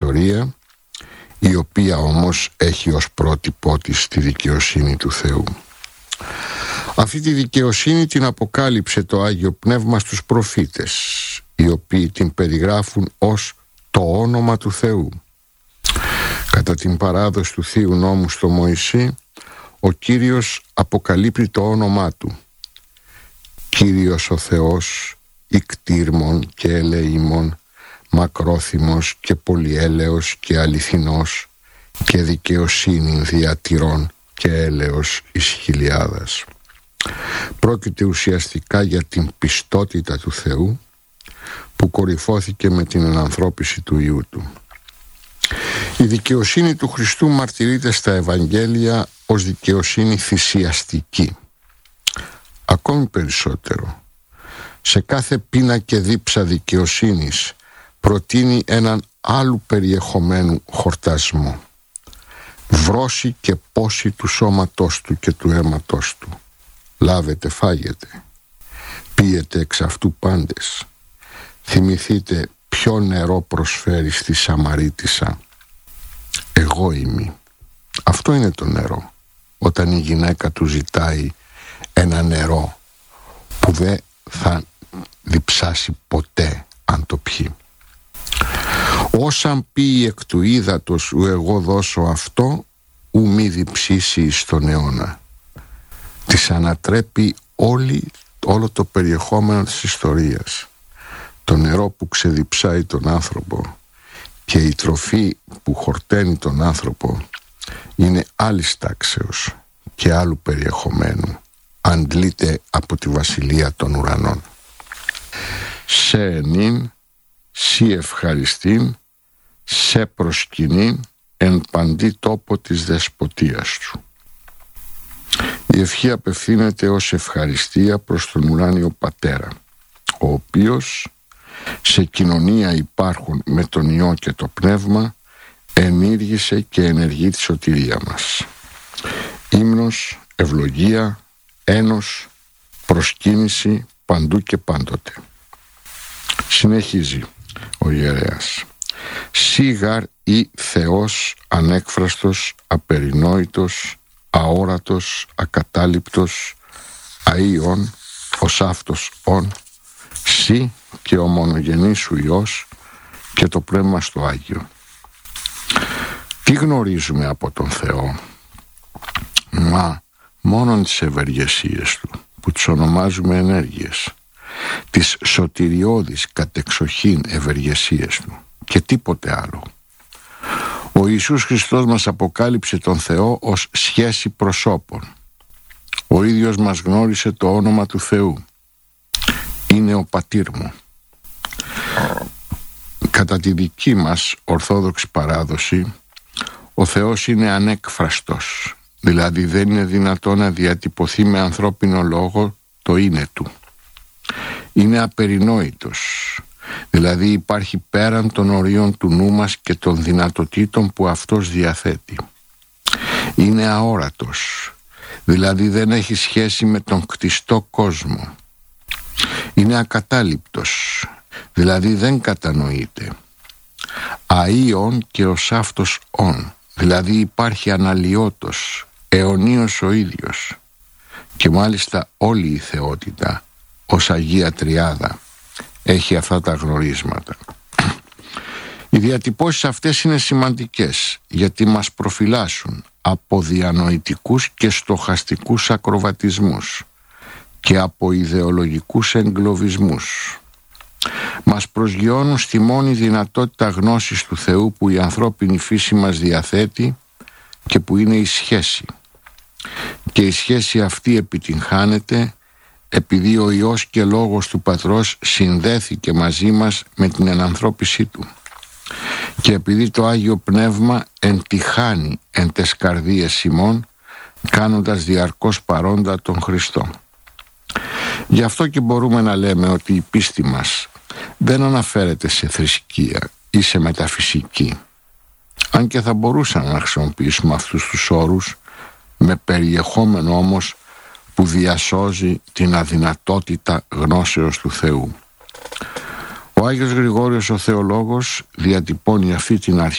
ιστορία, η οποία όμως έχει ως πρότυπό της τη δικαιοσύνη του Θεού. Αυτή τη δικαιοσύνη την αποκάλυψε το Άγιο Πνεύμα στους προφήτες, οι οποίοι την περιγράφουν ως το όνομα του Θεού. Κατά την παράδοση του Θείου Νόμου στο Μωυσή, ο Κύριος αποκαλύπτει το όνομά του. Κύριος ο Θεός, ικτήρμων και ελεήμων, μακρόθυμος και πολυέλεος και αληθινός και δικαιοσύνη διατηρών και έλεος εις χιλιάδας. Πρόκειται ουσιαστικά για την πιστότητα του Θεού που κορυφώθηκε με την ενανθρώπιση του Υιού του. Η δικαιοσύνη του Χριστού μαρτυρείται στα Ευαγγέλια ως δικαιοσύνη θυσιαστική. Ακόμη περισσότερο, σε κάθε πείνα και δίψα δικαιοσύνης προτείνει έναν άλλου περιεχομένου χορτασμό. Βρώση και πόση του σώματός του και του αίματός του. Λάβετε, φάγετε. Πίετε εξ αυτού πάντες. Θυμηθείτε ποιο νερό προσφέρει στη Σαμαρίτισσα. Εγώ είμαι. Αυτό είναι το νερό. Όταν η γυναίκα του ζητάει ένα νερό που δεν θα διψάσει ποτέ αν το πιει. Όσαν πει εκ του ύδατος ου εγώ δώσω αυτό, ου μη διψήσει εις τον αιώνα. Της ανατρέπει όλο το περιεχόμενο της ιστορίας. Το νερό που ξεδιψάει τον άνθρωπο και η τροφή που χορταίνει τον άνθρωπο είναι άλλης τάξεως και άλλου περιεχομένου. Αντλείται από τη βασιλεία των ουρανών. Σε ενήν, σι ευχαριστήν, σε προσκυνήν, εν παντή τόπο της δεσποτείας του. Η ευχή απευθύνεται ως ευχαριστία προς τον ουράνιο Πατέρα, ο οποίος σε κοινωνία υπάρχουν με τον Υιό και το Πνεύμα ενήργησε και ενεργεί τη σωτηρία μας. Ύμνος, ευλογία, ένος, προσκύνηση παντού και πάντοτε. Συνεχίζει ο ιερέας. Σίγαρ ή Θεός ανέκφραστος, απερινόητος, αόρατος, ακατάληπτος, αΐων, ως αυτός ον, σύ και ο μονογενής σου Υιός και το Πνεύμα στο Άγιο. Τι γνωρίζουμε από τον Θεό? Μα μόνον τις ευεργεσίες του, που τις ονομάζουμε ενέργειες, τις σωτηριώδεις κατεξοχήν ευεργεσίες του και τίποτε άλλο. Ο Ιησούς Χριστός μας αποκάλυψε τον Θεό ως σχέση προσώπων. Ο ίδιος μας γνώρισε το όνομα του Θεού. Είναι ο πατήρ μου. Κατά τη δική μας ορθόδοξη παράδοση, ο Θεός είναι ανέκφραστος, δηλαδή δεν είναι δυνατό να διατυπωθεί με ανθρώπινο λόγο το είναι του. Είναι απερινόητος, δηλαδή υπάρχει πέραν των ορίων του νου μας και των δυνατοτήτων που αυτός διαθέτει. Είναι αόρατος, δηλαδή δεν έχει σχέση με τον κτιστό κόσμο. Είναι ακατάληπτος, δηλαδή δεν κατανοείται. Αΐων και ως αυτός ον, δηλαδή υπάρχει αναλυότος, αιωνίος ο ίδιος. Και μάλιστα όλη η θεότητα ως Αγία Τριάδα έχει αυτά τα γνωρίσματα. Οι διατυπώσεις αυτές είναι σημαντικές γιατί μας προφυλάσσουν από διανοητικούς και στοχαστικούς ακροβατισμούς και από ιδεολογικούς εγκλωβισμούς. Μας προσγειώνουν στη μόνη δυνατότητα γνώσης του Θεού που η ανθρώπινη φύση μας διαθέτει και που είναι η σχέση. Και η σχέση αυτή επιτυγχάνεται επειδή ο Υιός και Λόγος του Πατρός συνδέθηκε μαζί μας με την ενανθρώπισή του και επειδή το Άγιο Πνεύμα εντυχάνει εν τες καρδίες ημών κάνοντας διαρκώς παρόντα τον Χριστό. Γι' αυτό και μπορούμε να λέμε ότι η πίστη μας δεν αναφέρεται σε θρησκεία ή σε μεταφυσική, αν και θα μπορούσαμε να χρησιμοποιήσουμε αυτούς τους όρους με περιεχόμενο όμως που διασώζει την αδυνατότητα γνώσεως του Θεού. Ο Άγιος Γρηγόριος ο Θεολόγος διατυπώνει αυτή την αρχή